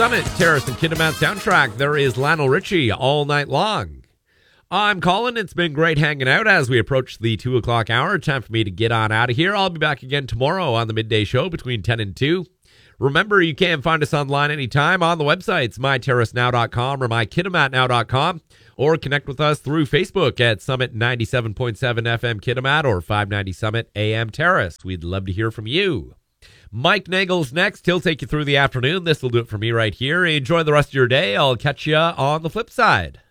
Summit, Terrace, and Kitimat soundtrack, there is Lionel Richie all night long. I'm Colin. It's been great hanging out as we approach the 2 o'clock hour. Time for me to get on out of here. I'll be back again tomorrow on the midday show between 10 and 2. Remember, you can find us online anytime on the websites, myterracenow.com or mykitimatnow.com, or connect with us through Facebook at Summit 97.7 FM Kitimat or 590 Summit AM Terrace. We'd love to hear from you. Mike Nagel's next. He'll take you through the afternoon. This will do it for me right here. Enjoy the rest of your day. I'll catch you on the flip side.